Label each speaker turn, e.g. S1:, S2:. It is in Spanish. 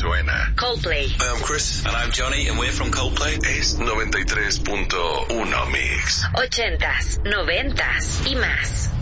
S1: suena.
S2: Coldplay.
S3: Hi, I'm Chris. And I'm Johnny, and we're from Coldplay.
S1: Es 93.1 Mix.
S2: 80s, 90s y más.